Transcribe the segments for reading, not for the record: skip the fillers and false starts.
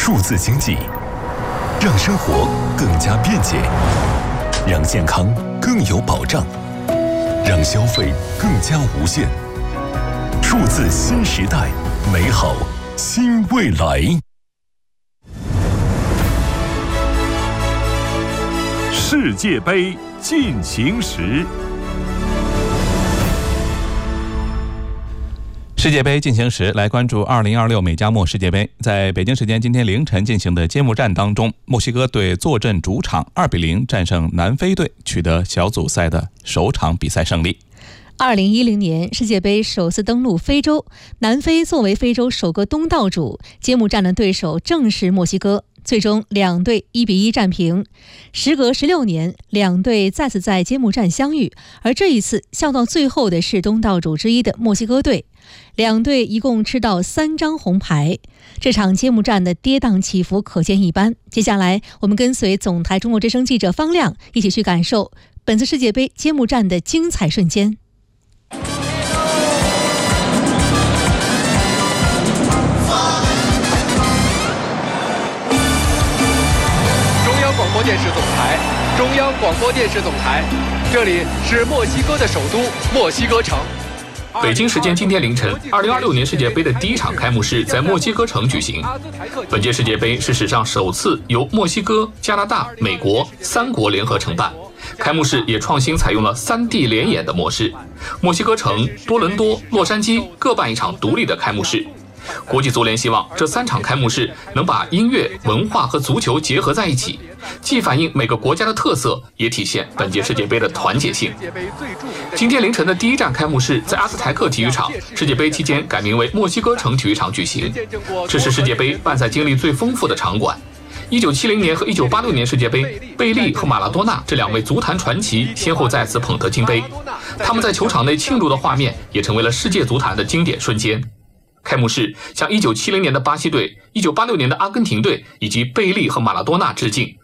数字经济，让生活更加便捷，让健康更有保障，让消费更加无限。数字新时代，美好新未来。世界杯进行时。 世界杯进行时，来关注2026美加墨世界杯。在北京时间今天凌晨进行的揭幕战当中，墨西哥队坐镇主场2-0战胜南非队，取得小组赛的首场比赛胜利。 2010年世界杯首次登陆非洲，南非作为非洲首个东道主，揭幕战的对手正是墨西哥。最终两队1-1战平。时隔16年，两队再次在揭幕战相遇，而这一次笑到最后的是东道主之一的墨西哥队。两队一共吃到3张红牌，这场揭幕战的跌宕起伏可见一斑。接下来我们跟随总台中国之声记者方亮一起去感受本次世界杯揭幕战的精彩瞬间。 中央广播电视总台，这里是墨西哥的首都墨西哥城。 北京时间今天凌晨，2026年世界杯的第一场开幕式在墨西哥城举行。本届世界杯是史上首次由墨西哥、加拿大、美国3国联合承办。开幕式也创新采用了3地联演的模式，墨西哥城、多伦多、洛杉矶各办一场独立的开幕式。国际足联希望这3场开幕式能把音乐、文化和足球结合在一起，既反映每个国家的特色，也体现本届世界杯的团结性。今天凌晨的第一站开幕式在阿兹台克体育场，世界杯期间改名为墨西哥城体育场举行。这是世界杯办赛经历最丰富的场馆。1970年和1986年世界杯，贝利和马拉多纳这2位足坛传奇先后再次捧得金杯，他们在球场内庆祝的画面也成为了世界足坛的经典瞬间。开幕式向1970年的巴西队、1986年的阿根廷队以及贝利和马拉多纳致敬。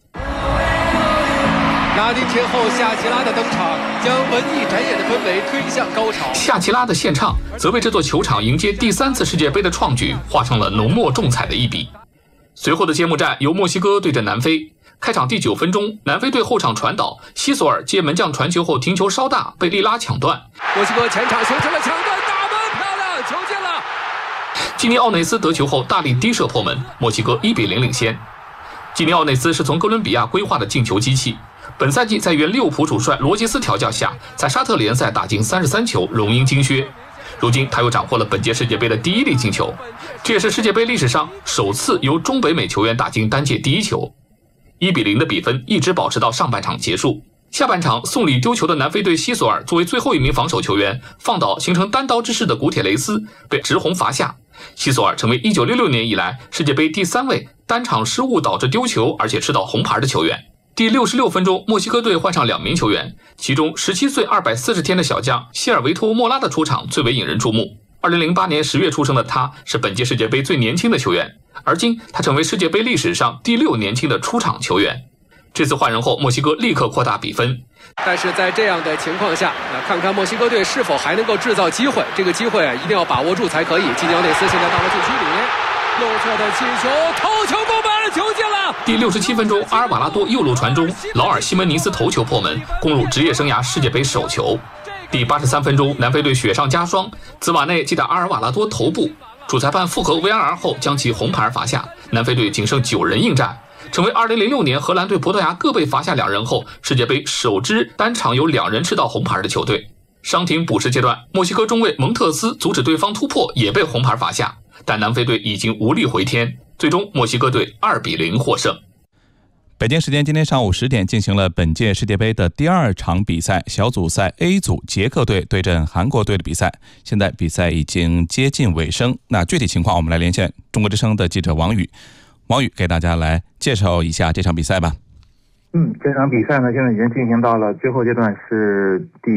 拉丁天后夏奇拉的登场，将文艺展演的氛围推向高潮。 夏奇拉的献唱则为这座球场迎接第3次世界杯的创举画上了浓墨重彩的一笔。随后的揭幕战由墨西哥对阵南非。开场第9分钟，南非队后场传导，西索尔接门将传球后停球稍大，被利拉抢断。 墨西哥前场形成了抢断，大门漂亮，球进了。 基尼奥内斯得球后大力低射破门，墨西哥1-0领先。基尼奥内斯是从哥伦比亚归化的进球机器，本赛季在原利物浦主帅罗杰斯调教下，在沙特联赛打进33球，荣膺金靴。如今他又斩获了本届世界杯的第1粒进球，这也是世界杯历史上首次由中北美球员打进单届第1球。1-0的比分一直保持到上半场结束。下半场送礼丢球的南非队西索尔作为最后一名防守球员，放倒形成单刀之势的古铁雷斯，被直红罚下。西索尔成为1966年以来世界杯第3位单场失误导致丢球而且吃到红牌的球员。第66分钟，墨西哥队换上2名球员，其中17岁240天的小将希尔维托·莫拉的出场最为引人注目。2008年10月出生的他是本届世界杯最年轻的球员，而今他成为世界杯历史上第6年轻的出场球员。这次换人后，墨西哥立刻扩大比分。 但是在这样的情况下，看看墨西哥队是否还能够制造机会，这个机会一定要把握住才可以。基尼奥内斯现在到了禁区里，右侧的气球，头球过门，球进了。 第67分钟，阿尔瓦拉多右路传中，劳尔西门尼斯头球破门，攻入职业生涯世界杯首球。第83分钟，南非队雪上加霜，兹瓦内击打阿尔瓦拉多头部，主裁判复核 VAR 后将其红牌罚下，南非队仅剩9人应战，成为2006年荷兰队、葡萄牙各被罚下2人后，世界杯首支单场有2人吃到红牌的球队。伤停补时阶段，墨西哥中卫蒙特斯阻止对方突破，也被红牌罚下，但南非队已经无力回天，最终墨西哥队2-0获胜。 北京时间今天上午10点进行了本届世界杯的第2场比赛，小组赛 A 组捷克队对阵韩国队的比赛。现在比赛已经接近尾声，那具体情况我们来连线中国之声的记者王宇。王宇给大家来介绍一下这场比赛吧。 这场比赛呢，现在已经进行到了最后阶段，是第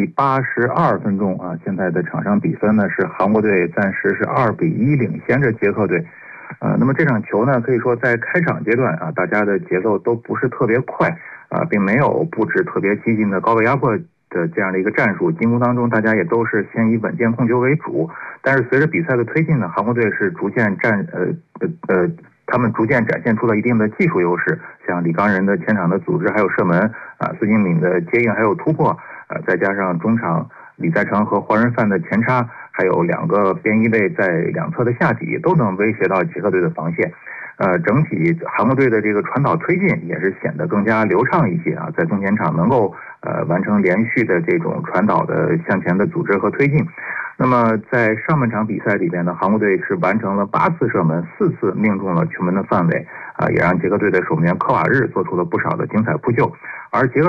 82分钟啊。现在的场上比分呢是韩国队暂时是2-1领先着捷克队。那么这场球呢，可以说在开场阶段啊，大家的节奏都不是特别快啊，并没有布置特别激进的高位压迫的这样的一个战术。进攻当中，大家也都是先以稳健控球为主。但是随着比赛的推进呢，韩国队是逐渐他们逐渐展现出了一定的技术优势，像李刚仁的前场的组织还有射门孙兴敏的接应还有突破再加上中场李在成和黄仁范的前插，还有2个边翼位在两侧的下底，都能威胁到捷克队的防线。整体韩国队的这个传导推进也是显得更加流畅一些在中前场能够完成连续的这种传导的向前的组织和推进。那么在上半场比赛里边呢，韩国队是完成了8次射门，4次命中了球门的范围也让捷克队的守门员科瓦日做出了不少的精彩扑救。而捷克